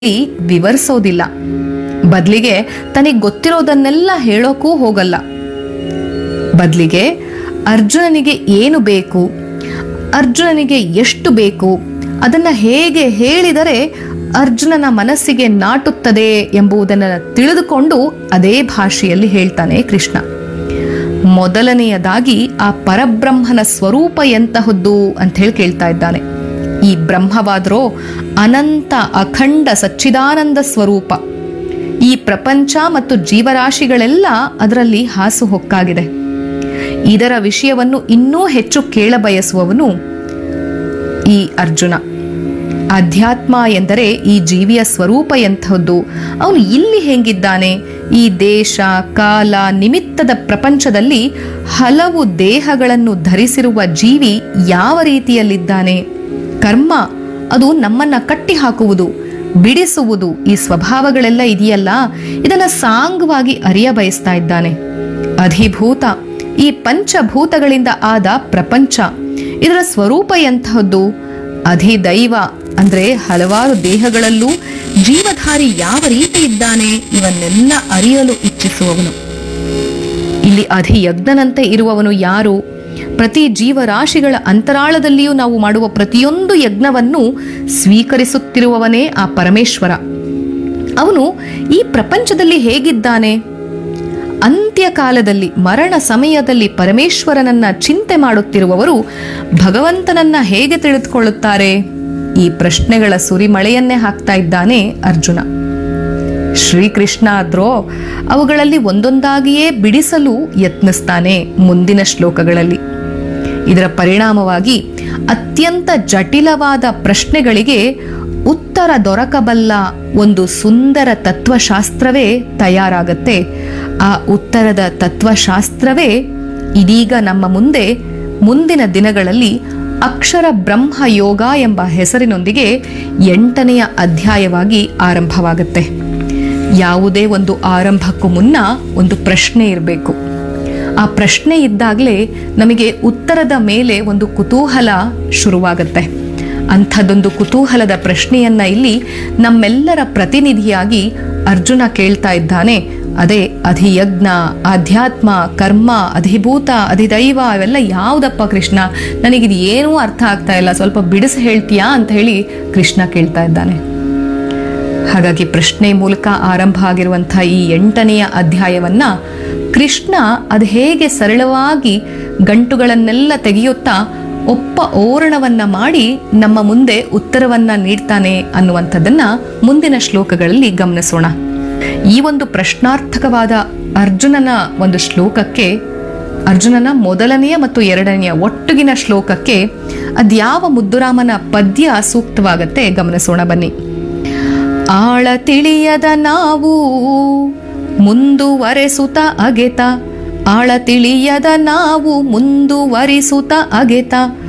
ವಿವರಿಸೋದಿಲ್ಲ. ಬದಲಿಗೆ ತನಗೆ ಗೊತ್ತಿರೋದನ್ನೆಲ್ಲ ಹೇಳೋಕೂ ಹೋಗಲ್ಲ. ಬದಲಿಗೆ ಅರ್ಜುನನಿಗೆ ಏನು ಬೇಕು, ಅರ್ಜುನನಿಗೆ ಎಷ್ಟು ಬೇಕು, ಅದನ್ನ ಹೇಗೆ ಹೇಳಿದರೆ ಅರ್ಜುನನ ಮನಸ್ಸಿಗೆ ನಾಟುತ್ತದೆ ಎಂಬುದನ್ನು ತಿಳಿದುಕೊಂಡು ಅದೇ ಭಾಷೆಯಲ್ಲಿ ಹೇಳ್ತಾನೆ ಕೃಷ್ಣ. ಮೊದಲನೆಯದಾಗಿ ಆ ಪರಬ್ರಹ್ಮನ ಸ್ವರೂಪ ಎಂತಹದ್ದು ಅಂತ ಹೇಳಿ ಕೇಳ್ತಾ ಇದ್ದಾನೆ. ಈ ಬ್ರಹ್ಮವಾದ್ರೋ ಅನಂತ ಅಖಂಡ ಸಚ್ಚಿದಾನಂದ ಸ್ವರೂಪ. ಈ ಪ್ರಪಂಚ ಮತ್ತು ಜೀವರಾಶಿಗಳೆಲ್ಲ ಅದರಲ್ಲಿ ಹಾಸುಹೊಕ್ಕಾಗಿದೆ. ಇದರ ವಿಷಯವನ್ನು ಇನ್ನೂ ಹೆಚ್ಚು ಕೇಳಬಯಸುವವನು ಈ ಅರ್ಜುನ. ಅಧ್ಯಾತ್ಮ ಎಂದರೆ ಈ ಜೀವಿಯ ಸ್ವರೂಪ ಎಂಥದ್ದು, ಅವನು ಇಲ್ಲಿ ಹೆಂಗಿದ್ದಾನೆ, ಈ ದೇಶ ಕಾಲ ನಿಮಿತ್ತದ ಪ್ರಪಂಚದಲ್ಲಿ ಹಲವು ದೇಹಗಳನ್ನು ಧರಿಸಿರುವ ಜೀವಿ ಯಾವ ರೀತಿಯಲ್ಲಿದ್ದಾನೆ, ಕರ್ಮ ಅದು ನಮ್ಮನ್ನ ಕಟ್ಟಿ ಹಾಕುವುದು, ಬಿಡಿಸುವುದು, ಈ ಸ್ವಭಾವಗಳೆಲ್ಲ ಇದೆಯಲ್ಲ, ಇದನ್ನ ಸಾಂಗವಾಗಿ ಅರಿಯ ಬಯಸ್ತಾ ಇದ್ದಾನೆ. ಅಧಿಭೂತ ಈ ಪಂಚಭೂತಗಳಿಂದ ಆದ ಪ್ರಪಂಚ, ಇದರ ಸ್ವರೂಪ ಎಂತಹದ್ದು, ಅಧಿದೈವ ಅಂದ್ರೆ ಹಲವಾರು ದೇಹಗಳಲ್ಲೂ ಜೀವಧಾರಿ ಯಾವ ರೀತಿ ಇದ್ದಾನೆ, ಇವನ್ನೆಲ್ಲ ಅರಿಯಲು ಇಚ್ಛಿಸುವವನು. ಇಲ್ಲಿ ಅಧಿಯಜ್ಞನಂತೆ ಇರುವವನು ಯಾರು? ಪ್ರತಿ ಜೀವರಾಶಿಗಳ ಅಂತರಾಳದಲ್ಲಿಯೂ ನಾವು ಮಾಡುವ ಪ್ರತಿಯೊಂದು ಯಜ್ಞವನ್ನು ಸ್ವೀಕರಿಸುತ್ತಿರುವವನೇ ಆ ಪರಮೇಶ್ವರ. ಅವನು ಈ ಪ್ರಪಂಚದಲ್ಲಿ ಹೇಗಿದ್ದಾನೆ? ಅಂತ್ಯಕಾಲದಲ್ಲಿ ಮರಣ ಸಮಯದಲ್ಲಿ ಪರಮೇಶ್ವರನನ್ನ ಚಿಂತೆ ಮಾಡುತ್ತಿರುವವರು ಭಗವಂತನನ್ನ ಹೇಗೆ ತಿಳಿದುಕೊಳ್ಳುತ್ತಾರೆ? ಈ ಪ್ರಶ್ನೆಗಳ ಸುರಿಮಳೆಯನ್ನೇ ಹಾಕ್ತಾ ಇದ್ದಾನೆ ಅರ್ಜುನ. ಶ್ರೀಕೃಷ್ಣ ಆದ್ರೋ ಅವುಗಳಲ್ಲಿ ಒಂದೊಂದಾಗಿಯೇ ಬಿಡಿಸಲು ಯತ್ನಿಸ್ತಾನೆ ಮುಂದಿನ ಶ್ಲೋಕಗಳಲ್ಲಿ. ಇದರ ಪರಿಣಾಮವಾಗಿ ಅತ್ಯಂತ ಜಟಿಲವಾದ ಪ್ರಶ್ನೆಗಳಿಗೆ ಉತ್ತರ ದೊರಕಬಲ್ಲ ಒಂದು ಸುಂದರ ತತ್ವಶಾಸ್ತ್ರವೇ ತಯಾರಾಗತ್ತೆ. ಆ ಉತ್ತರದ ತತ್ವಶಾಸ್ತ್ರವೇ ಇದೀಗ ನಮ್ಮ ಮುಂದೆ ಮುಂದಿನ ದಿನಗಳಲ್ಲಿ ಅಕ್ಷರ ಬ್ರಹ್ಮ ಯೋಗ ಎಂಬ ಹೆಸರಿನೊಂದಿಗೆ 8ನೆಯ ಅಧ್ಯಾಯವಾಗಿ ಆರಂಭವಾಗುತ್ತೆ. ಯಾವುದೇ ಒಂದು ಆರಂಭಕ್ಕೂ ಮುನ್ನ ಒಂದು ಪ್ರಶ್ನೆ ಇರಬೇಕು. ಆ ಪ್ರಶ್ನೆ ಇದ್ದಾಗಲೇ ನಮಗೆ ಉತ್ತರದ ಮೇಲೆ ಒಂದು ಕುತೂಹಲ ಶುರುವಾಗುತ್ತೆ. ಅಂಥದ್ದೊಂದು ಕುತೂಹಲದ ಪ್ರಶ್ನೆಯನ್ನ ಇಲ್ಲಿ ನಮ್ಮೆಲ್ಲರ ಪ್ರತಿನಿಧಿಯಾಗಿ ಅರ್ಜುನ ಕೇಳ್ತಾ ಇದ್ದಾನೆ. ಅದೇ ಅಧಿಯಜ್ಞ, ಆಧ್ಯಾತ್ಮ, ಕರ್ಮ, ಅಧಿಭೂತ, ಅಧಿದೈವ ಇವೆಲ್ಲ ಯಾವುದಪ್ಪ ಕೃಷ್ಣ? ನನಗಿದು ಏನೂ ಅರ್ಥ ಆಗ್ತಾ ಇಲ್ಲ, ಸ್ವಲ್ಪ ಬಿಡಿಸಿ ಹೇಳ್ತೀಯಾ ಅಂತ ಹೇಳಿ ಕೃಷ್ಣ ಕೇಳ್ತಾ ಇದ್ದಾನೆ. ಹಾಗಾಗಿ ಪ್ರಶ್ನೆ ಮೂಲಕ ಆರಂಭ ಆಗಿರುವಂತಹ ಈ 8ನೆಯ ಅಧ್ಯಾಯವನ್ನ ಕೃಷ್ಣ ಅದು ಹೇಗೆ ಸರಳವಾಗಿ ಗಂಟುಗಳನ್ನೆಲ್ಲ ತೆಗೆಯುತ್ತಾ ಒಪ್ಪ ಓರಣವನ್ನ ಮಾಡಿ ನಮ್ಮ ಮುಂದೆ ಉತ್ತರವನ್ನ ನೀಡ್ತಾನೆ ಅನ್ನುವಂಥದ್ದನ್ನ ಮುಂದಿನ ಶ್ಲೋಕಗಳಲ್ಲಿ ಗಮನಿಸೋಣ. ಈ ಒಂದು ಪ್ರಶ್ನಾರ್ಥಕವಾದ ಅರ್ಜುನನ ಒಂದು ಶ್ಲೋಕಕ್ಕೆ, ಅರ್ಜುನನ ಮೊದಲನೆಯ ಮತ್ತು 2ನೆಯ ಒಟ್ಟುಗಿನ ಶ್ಲೋಕಕ್ಕೆ ಅದ್ಯಾವ ಮುದ್ದುರಾಮನ ಪದ್ಯ ಸೂಕ್ತವಾಗತ್ತೆ ಗಮನಿಸೋಣ ಬನ್ನಿ. ಆಳ ತಿಳಿಯದ ನಾವು ಮುಂದುವರೆಸುತ್ತ ಅಗೆತ, ಆಳ ತಿಳಿಯದ ನಾವು ಮುಂದುವರಿಸುತ್ತ ಅಗೆತ,